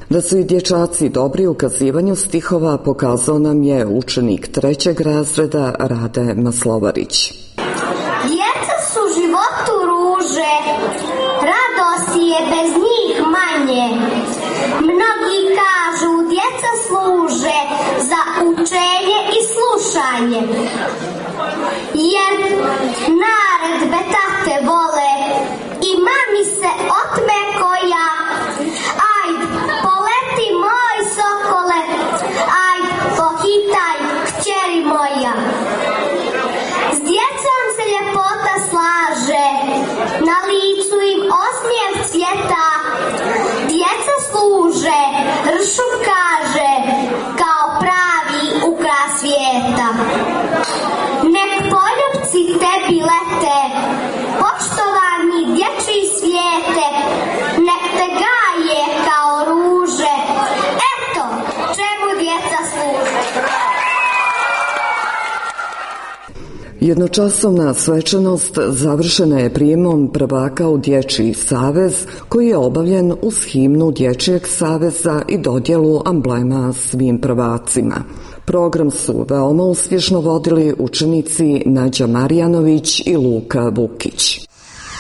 Da su i dječaci dobri u kazivanju stihova pokazao nam je učenik 3. razreda Rade Maslovarić. Djeca su životu ruže, radosti je bez njih manje. Mnogi kažu djeca služe za učenje i slušanje, jer naredbe tate vole i mami se otme koja. Ajd, poleti moj sokole, ajd, pohitaj, kćeri moja. S djecom se ljepota slaže, na licu im osmijeh cvjeta. Djeca služe, ršum kaže, kao pravi ukras svijeta. Nek poljupci tebi lete, poštovani dječji svijete, nek te gaje kao ruže. Eto, čemu djeca služe. Jednočasovna svečanost završena je prijemom prvaka u Dječji savez, koji je obavljen uz himnu Dječjeg saveza i dodjelu amblema svim prvacima. Program su veoma uspješno vodili učenici Nađa Marjanović i Luka Vukić.